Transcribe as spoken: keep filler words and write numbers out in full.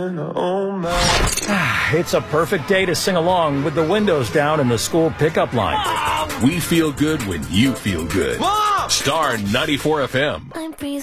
oh my. It's a perfect day to sing along with the windows down in the school pickup line. We feel good when you feel good. Mom! Star ninety-four F M.